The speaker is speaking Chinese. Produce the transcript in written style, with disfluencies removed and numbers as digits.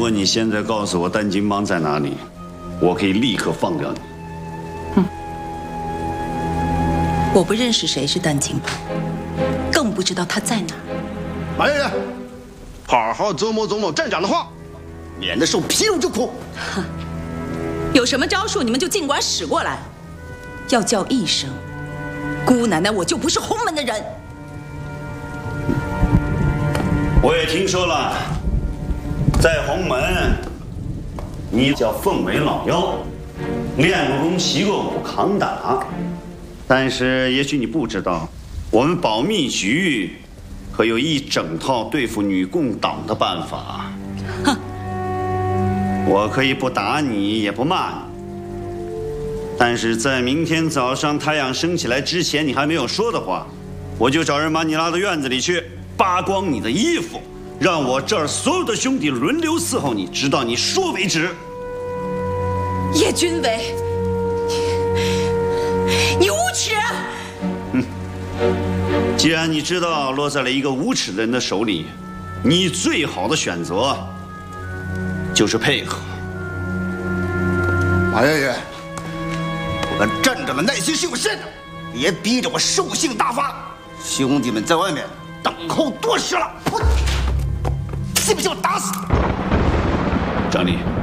果你现在告诉我单金帮在哪里，我可以立刻放掉你。 我不认识谁是单金帮，更不知道他在哪儿。 马爷爷，好好琢磨琢磨站长的话，免得受皮肉之苦。 哼，有什么招数你们就尽管使过来，要叫一声姑奶奶，我就不是洪门的人。 我也听说了，在洪门，你叫凤尾老妖，练过功，习过武，扛打。但是也许你不知道，我们保密局可有一整套对付女共党的办法。 哼， 我可以不打你，也不骂你，但是在明天早上太阳升起来之前，你还没有说的话，我就找人把你拉到院子里去，扒光你的衣服，让我这儿所有的兄弟轮流伺候你，直到你说为止。 叶君伟，你无耻！ 既然你知道落在了一个无耻的人的手里，你最好的选择就是配合。 马爷爷，我们站长的耐心是有限的，别逼着我兽性大发。兄弟们在外面等候多时了，信不信我打死你？ 张力。